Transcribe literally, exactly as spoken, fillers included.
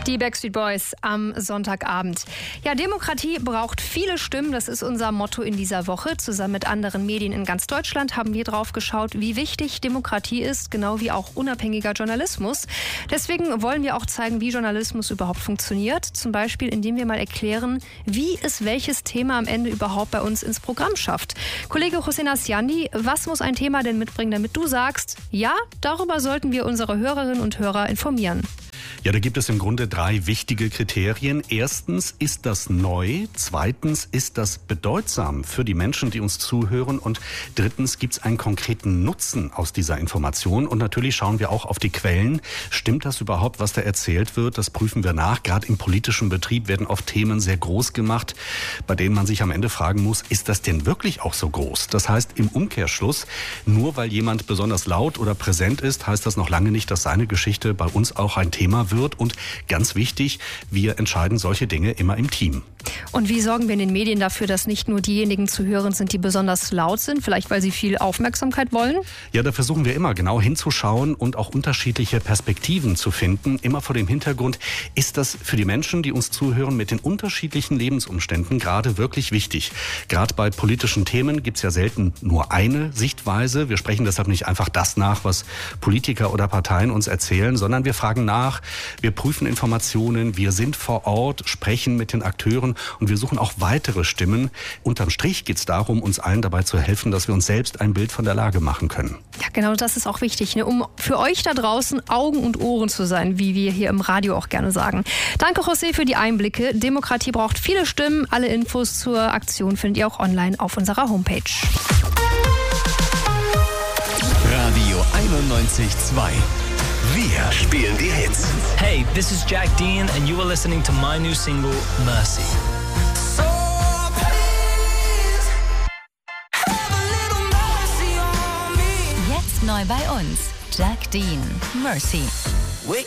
Die Backstreet Boys am Sonntagabend. Ja, Demokratie braucht viele Stimmen. Das ist unser Motto in dieser Woche. Zusammen mit anderen Medien in ganz Deutschland haben wir drauf geschaut, wie wichtig Demokratie ist, genau wie auch unabhängiger Journalismus. Deswegen wollen wir auch zeigen, wie Journalismus überhaupt funktioniert. Zum Beispiel, indem wir mal erklären, wie es welches Thema am Ende überhaupt bei uns ins Programm schafft. Kollege Hussein Asjandi, was muss ein Thema denn mitbringen, damit du sagst, ja, darüber sollten wir unsere Hörerinnen und Hörer informieren? Ja, da gibt es im Grunde drei wichtige Kriterien. Erstens, ist das neu? Zweitens, ist das bedeutsam für die Menschen, die uns zuhören? Und drittens, gibt es einen konkreten Nutzen aus dieser Information? Und natürlich schauen wir auch auf die Quellen. Stimmt das überhaupt, was da erzählt wird? Das prüfen wir nach. Gerade im politischen Betrieb werden oft Themen sehr groß gemacht, bei denen man sich am Ende fragen muss, ist das denn wirklich auch so groß? Das heißt, im Umkehrschluss, nur weil jemand besonders laut oder präsent ist, heißt das noch lange nicht, dass seine Geschichte bei uns auch ein Thema wird. Und ganz wichtig, wir entscheiden solche Dinge immer im Team. Und wie sorgen wir in den Medien dafür, dass nicht nur diejenigen zu hören sind, die besonders laut sind, vielleicht weil sie viel Aufmerksamkeit wollen? Ja, da versuchen wir immer genau hinzuschauen und auch unterschiedliche Perspektiven zu finden. Immer vor dem Hintergrund, ist das für die Menschen, die uns zuhören, mit den unterschiedlichen Lebensumständen gerade wirklich wichtig. Gerade bei politischen Themen gibt es ja selten nur eine Sichtweise. Wir sprechen deshalb nicht einfach das nach, was Politiker oder Parteien uns erzählen, sondern wir fragen nach, wir prüfen Informationen, wir sind vor Ort, sprechen mit den Akteuren und wir suchen auch weitere Stimmen. Unterm Strich geht es darum, uns allen dabei zu helfen, dass wir uns selbst ein Bild von der Lage machen können. Ja, genau, das ist auch wichtig, ne? Um für euch da draußen Augen und Ohren zu sein, wie wir hier im Radio auch gerne sagen. Danke, José, für die Einblicke. Demokratie braucht viele Stimmen. Alle Infos zur Aktion findet ihr auch online auf unserer Homepage. Radio einundneunzig Komma zwei. Wir spielen die Hits. Hey, this is Jack Dean and you are listening to my new single, Mercy. So please have a little mercy on me. Jetzt neu bei uns, Jack Dean, Mercy.